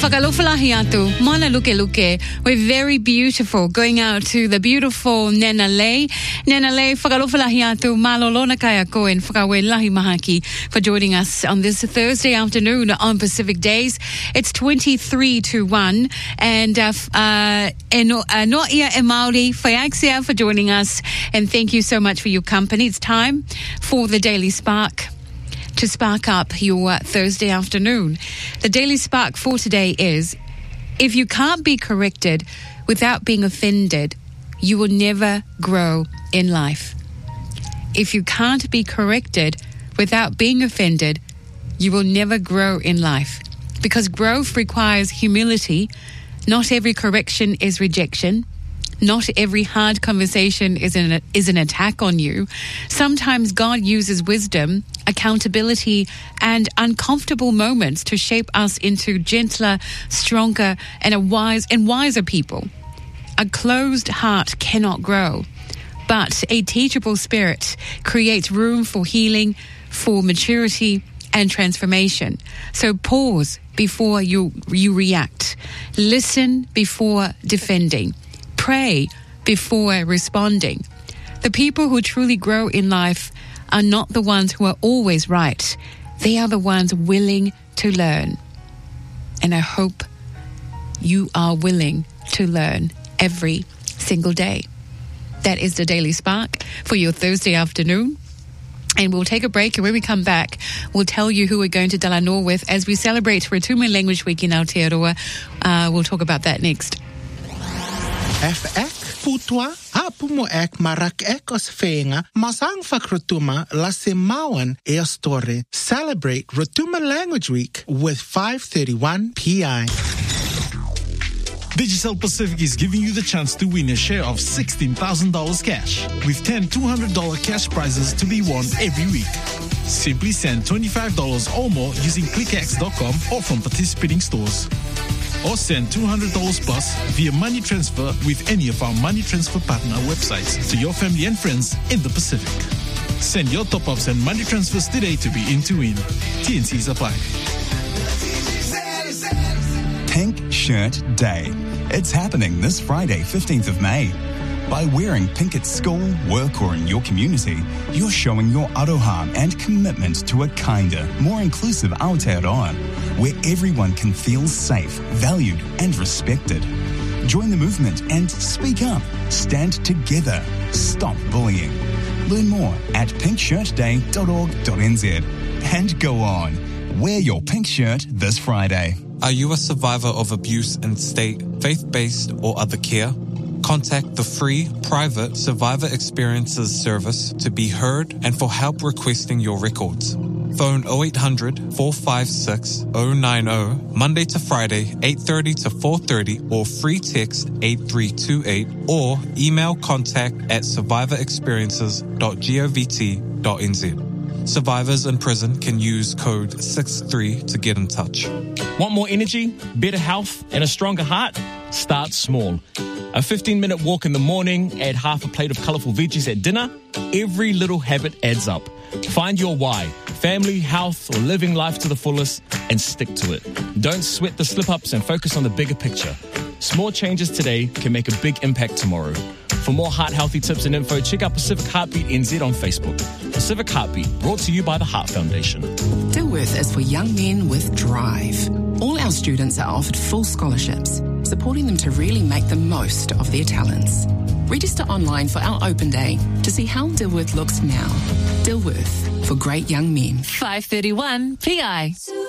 Whakalofalahi atu, mana luke luke. We're very beautiful. Going out to the beautiful Nena Lei. Nena Lei, whakalofalahi atu, malolona kaya koen, whakawe lahi mahaki for joining us on this Thursday afternoon on Pacific Days. It's 23-1 and Noia e Māori Whaiaxia for joining us, and thank you so much for your company. It's time for the Daily Spark to spark up your Thursday afternoon. The Daily Spark for today is, if you can't be corrected without being offended, you will never grow in life. If you can't be corrected without being offended, you will never grow in life. Because growth requires humility. Not every correction is rejection. Not every hard conversation is an attack on you. Sometimes God uses wisdom, accountability, and uncomfortable moments to shape us into gentler, stronger, and wiser people. A closed heart cannot grow, but a teachable spirit creates room for healing, for maturity, and transformation. So pause before you react. Listen before defending. Pray before responding. The people who truly grow in life are not the ones who are always right. They are the ones willing to learn. And I hope you are willing to learn every single day. That is the Daily Spark for your Thursday afternoon. And we'll take a break, and when we come back, we'll tell you who we're going to Dalanoa with as we celebrate Rotuma Language Week in Aotearoa. We'll talk about that next. F-ek, putua, apumo ek marak ek os feinga, masang fak Rotuma la semawan e ostore. Celebrate Rotuma Language Week with 531 PI. Digicel Pacific is giving you the chance to win a share of $16,000 cash, with 10 $200 cash prizes to be won every week. Simply send $25 or more using clickx.com or from participating stores. Or send $200 plus via money transfer with any of our money transfer partner websites to your family and friends in the Pacific. Send your top-ups and money transfers today to be in to win. TNCs apply. Pink Shirt Day. It's happening this Friday, 15th of May. By wearing pink at school, work or in your community, you're showing your aroha and commitment to a kinder, more inclusive Aotearoa, where everyone can feel safe, valued and respected. Join the movement and speak up. Stand together. Stop bullying. Learn more at pinkshirtday.org.nz. And go on. Wear your pink shirt this Friday. Are you a survivor of abuse in state, faith-based or other care? Contact the free, private Survivor Experiences service to be heard and for help requesting your records. Phone 0800 456 090 Monday to Friday, 8:30 to 4:30, or free text 8328, or email contact@survivorexperiences.govt.nz. Survivors in prison can use code 63 to get in touch. Want more energy, better health, and a stronger heart? Start small. A 15-minute walk in the morning, add half a plate of colourful veggies at dinner. Every little habit adds up. Find your why, family, health, or living life to the fullest, and stick to it. Don't sweat the slip-ups and focus on the bigger picture. Small changes today can make a big impact tomorrow. For more heart-healthy tips and info, check out Pacific Heartbeat NZ on Facebook. Pacific Heartbeat, brought to you by the Heart Foundation. Dilworth is for young men with drive. All our students are offered full scholarships, supporting them to really make the most of their talents. Register online for our open day to see how Dilworth looks now. Dilworth, for great young men. 531 PI.